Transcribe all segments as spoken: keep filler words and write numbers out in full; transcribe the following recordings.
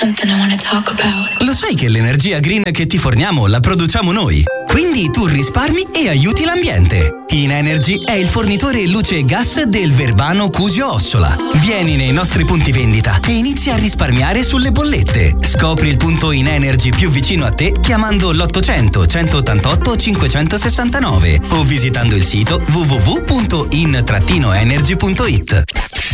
Lo sai che l'energia green che ti forniamo la produciamo noi? Quindi tu risparmi e aiuti l'ambiente. Inenergy è il fornitore luce e gas del Verbano Cusio Ossola. Vieni nei nostri punti vendita e inizia a risparmiare sulle bollette. Scopri il punto Inenergy più vicino a te chiamando l'ottocento centottantotto cinquecentosessantanove o visitando il sito w w w punto in energy punto i t.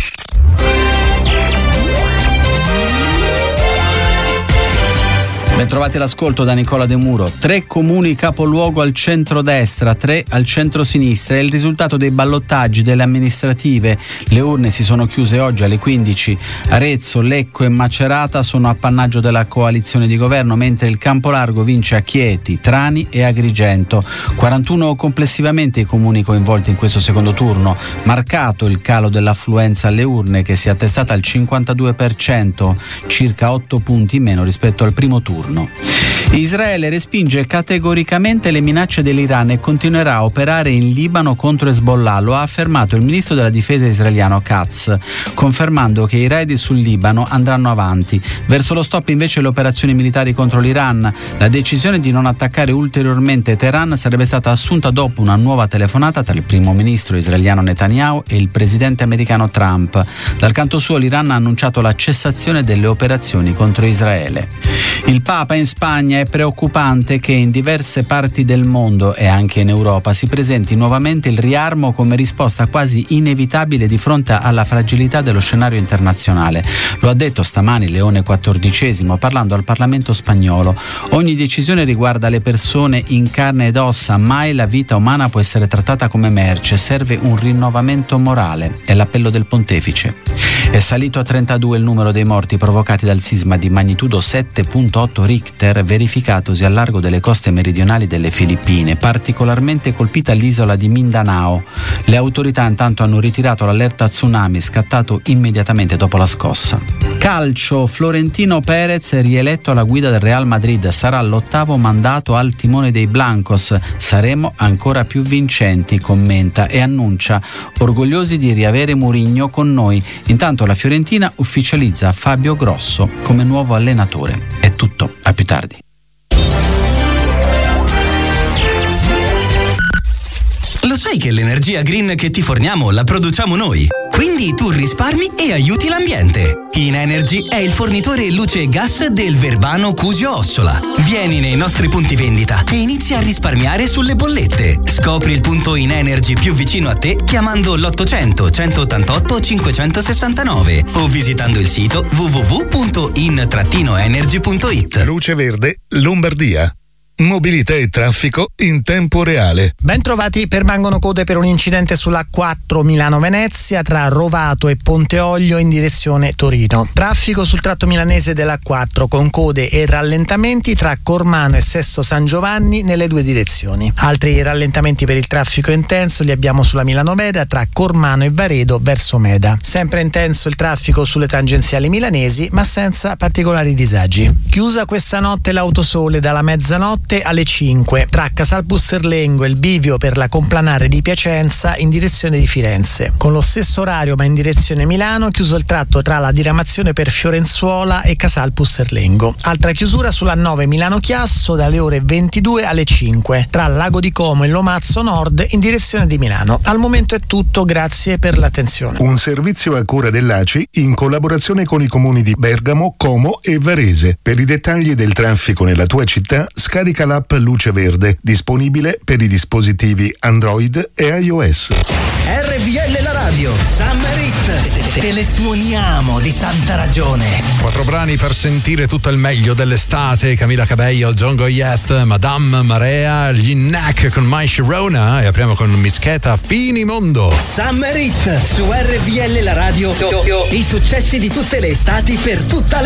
Bentrovati all'ascolto da Nicola De Muro. Tre comuni capoluogo al centro-destra, tre al centro-sinistra. È il risultato dei ballottaggi delle amministrative. Le urne si sono chiuse oggi alle quindici. Arezzo, Lecco e Macerata sono appannaggio della coalizione di governo, mentre il Campolargo vince a Chieti, Trani e Agrigento. quarantuno complessivamente i comuni coinvolti in questo secondo turno. Marcato il calo dell'affluenza alle urne, che si è attestata al cinquantadue per cento, circa otto punti in meno rispetto al primo turno. Israele respinge categoricamente le minacce dell'Iran e continuerà a operare in Libano contro Hezbollah, lo ha affermato il ministro della difesa israeliano Katz, confermando che i raid sul Libano andranno avanti. Verso lo stop invece le operazioni militari contro l'Iran. La decisione di non attaccare ulteriormente Teheran sarebbe stata assunta dopo una nuova telefonata tra il primo ministro israeliano Netanyahu e il presidente americano Trump. Dal canto suo l'Iran ha annunciato la cessazione delle operazioni contro Israele. Il Papa in Spagna è preoccupante che in diverse parti del mondo e anche in Europa si presenti nuovamente il riarmo come risposta quasi inevitabile di fronte alla fragilità dello scenario internazionale. Lo ha detto stamani Leone quattordicesimo parlando al Parlamento spagnolo. Ogni decisione riguarda le persone in carne ed ossa, mai la vita umana può essere trattata come merce, serve un rinnovamento morale. È l'appello del pontefice. È salito a trentadue il numero dei morti provocati dal sisma di magnitudo sette virgola otto Richter verificatosi al largo delle coste meridionali delle Filippine, particolarmente colpita l'isola di Mindanao. Le autorità intanto hanno ritirato l'allerta tsunami scattato immediatamente dopo la scossa. Calcio, Florentino Perez è rieletto alla guida del Real Madrid, sarà l'ottavo mandato al timone dei Blancos, saremo ancora più vincenti, commenta e annuncia, orgogliosi di riavere Mourinho con noi. Intanto la Fiorentina ufficializza Fabio Grosso come nuovo allenatore. È tutto, a più tardi. Lo sai che l'energia green che ti forniamo la produciamo noi? Quindi tu risparmi e aiuti l'ambiente. Inenergy è il fornitore luce e gas del Verbano Cusio Ossola. Vieni nei nostri punti vendita e inizia a risparmiare sulle bollette. Scopri il punto Inenergy più vicino a te chiamando l'ottocento centottantotto cinquecentosessantanove o visitando il sito w w w punto in energy punto i t. Luce Verde, Lombardia. Mobilità e traffico in tempo reale. Ben trovati, permangono code per un incidente sulla A quattro Milano-Venezia tra Rovato e Ponte Olio in direzione Torino. Traffico sul tratto milanese dell'A quattro con code e rallentamenti tra Cormano e Sesto San Giovanni nelle due direzioni. Altri rallentamenti per il traffico intenso li abbiamo sulla Milano-Meda tra Cormano e Varedo verso Meda. Sempre intenso il traffico sulle tangenziali milanesi ma senza particolari disagi. Chiusa questa notte l'Autosole dalla mezzanotte alle cinque tra Casal Busterlengo e il bivio per la complanare di Piacenza in direzione di Firenze. Con lo stesso orario ma in direzione Milano chiuso il tratto tra la diramazione per Fiorenzuola e Casal Busterlengo. Altra chiusura sulla nove Milano Chiasso dalle ore ventidue alle cinque tra Lago di Como e Lomazzo Nord in direzione di Milano. Al momento è tutto, grazie per l'attenzione. Un servizio a cura dell'A C I in collaborazione con i comuni di Bergamo, Como e Varese. Per i dettagli del traffico nella tua città scarica l'app Luce Verde, disponibile per i dispositivi Android e iOS. R V L la radio, Summer Hit, te le suoniamo di santa ragione. Quattro brani per sentire tutto il meglio dell'estate: Camila Cabello, John Goyet, Madame Marea, gli Knack con My Sharona e apriamo con Mischeta Finimondo. Summer Hit su R V L la radio, i successi di tutte le estati per tutta